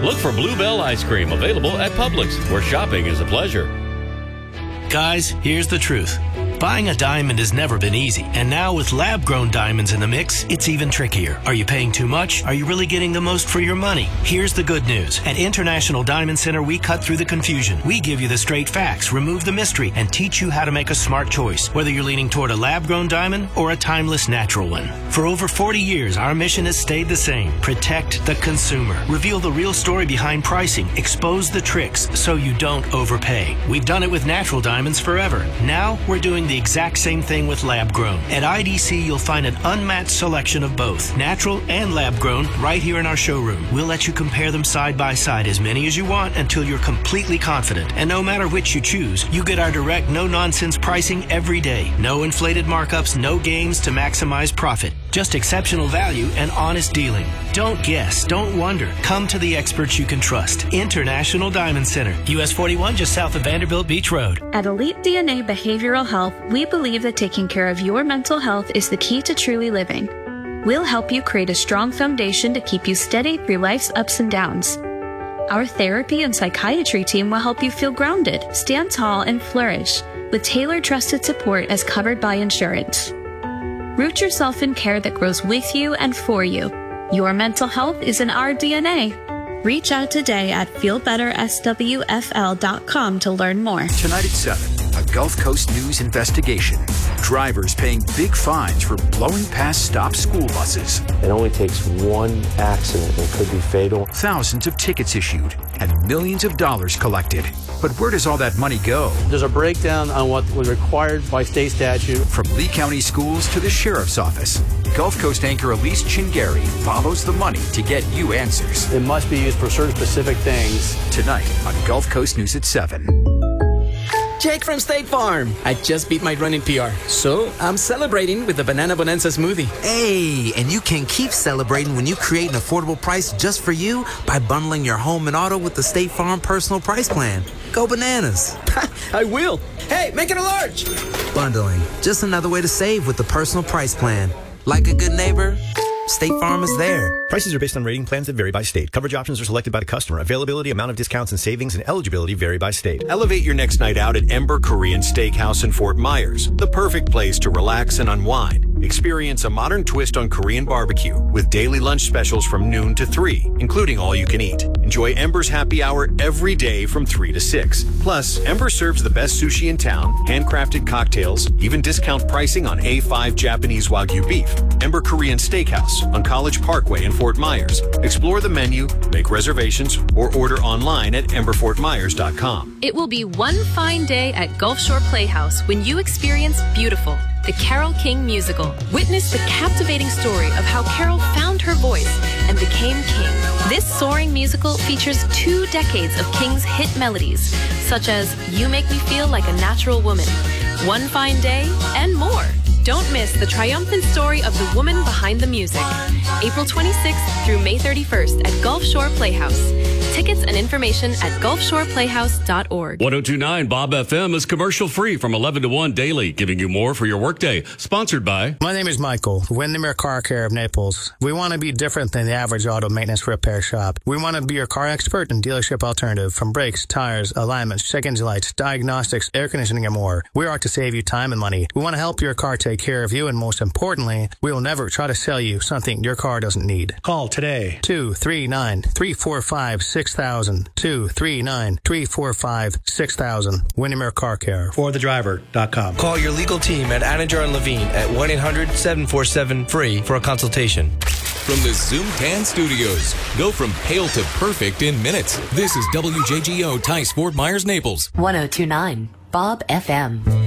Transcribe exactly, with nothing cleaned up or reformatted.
Look for Bluebell Ice Cream, available at Publix, where shopping is a pleasure. Guys, here's the truth. Buying a diamond has never been easy, and now with lab-grown diamonds in the mix, it's even trickier. Are you paying too much? Are you really getting the most for your money? Here's the good news. At International Diamond Center, we cut through the confusion. We give you the straight facts, remove the mystery, and teach you how to make a smart choice, whether you're leaning toward a lab-grown diamond or a timeless natural one. For over forty years, our mission has stayed the same. Protect the consumer. Reveal the real story behind pricing. Expose the tricks so you don't overpay. We've done it with natural diamonds forever. Now, we're doing the exact same thing with lab-grown. At I D C, you'll find an unmatched selection of both, natural and lab-grown, right here in our showroom. We'll let you compare them side by side, as many as you want, until you're completely confident. And no matter which you choose, you get our direct, no-nonsense pricing every day. No inflated markups, no games to maximize profit. Just exceptional value and honest dealing. Don't guess, don't wonder. Come to the experts you can trust. International Diamond Center, U S forty-one, just south of Vanderbilt Beach Road. At Elite D N A Behavioral Health, we believe that taking care of your mental health is the key to truly living. We'll help you create a strong foundation to keep you steady through life's ups and downs. Our therapy and psychiatry team will help you feel grounded, stand tall, and flourish with tailored, trusted support as covered by insurance. Root yourself in care that grows with you and for you. Your mental health is in our D N A. Reach out today at feel better s w f l dot com to learn more. Tonight at seven, a Gulf Coast News investigation. Drivers paying big fines for blowing past stopped school buses. It only takes one accident that could be fatal. Thousands of tickets issued and millions of dollars collected. But where does all that money go? There's a breakdown on what was required by state statute. From Lee County Schools to the Sheriff's Office, Gulf Coast anchor Elise Chingari follows the money to get you answers. It must be used for certain specific things. Tonight on Gulf Coast News at seven. Jake from State Farm. I just beat my running P R, so I'm celebrating with the Banana Bonanza smoothie. Hey, and you can keep celebrating when you create an affordable price just for you by bundling your home and auto with the State Farm Personal Price Plan. Go bananas. I will. Hey, make it a large. Bundling, just another way to save with the Personal Price Plan. Like a good neighbor, State Farm is there. Prices are based on rating plans that vary by state. Coverage options are selected by the customer. Availability, amount of discounts and savings, and eligibility vary by state. Elevate your next night out at Ember Korean Steakhouse in Fort Myers, the perfect place to relax and unwind. Experience a modern twist on Korean barbecue with daily lunch specials from noon to three, including all you can eat. Enjoy Ember's happy hour every day from three to six. Plus, Ember serves the best sushi in town, handcrafted cocktails, even discount pricing on A five Japanese Wagyu beef. Ember Korean Steakhouse on College Parkway in Fort Myers. Explore the menu, make reservations, or order online at ember fort myers dot com. It will be one fine day at Gulf Shore Playhouse when you experience Beautiful, the Carole King musical. Witness the captivating story of how Carole found her voice and became king. This soaring musical features two decades of King's hit melodies, such as You Make Me Feel Like a Natural Woman, One Fine Day, and more. Don't miss the triumphant story of the woman behind the music. April twenty-sixth through May thirty-first at Gulf Shore Playhouse. Tickets and information at gulf shore playhouse dot org. one oh two point nine Bob F M is commercial free from eleven to one daily, giving you more for your workday. Sponsored by... My name is Michael, Windermere Car Care of Naples. We want to be different than the average auto maintenance repair shop. We want to be your car expert and dealership alternative, from brakes, tires, alignments, check engine lights, diagnostics, air conditioning, and more. We are to save you time and money. We want to help your car take care of you, and most importantly, we will never try to sell you something your car doesn't need. Call today. two three nine, three four five, six thousand. two three nine, three four five, six thousand. Windermere Car Care. for the driver dot com. Call your legal team at Anninger and Levine at one eight hundred, seven four seven, free for a consultation. From the Zoom Tan Studios, go from pale to perfect in minutes. This is W J G O Tice Fort Myers, Naples. one oh two point nine Bob F M.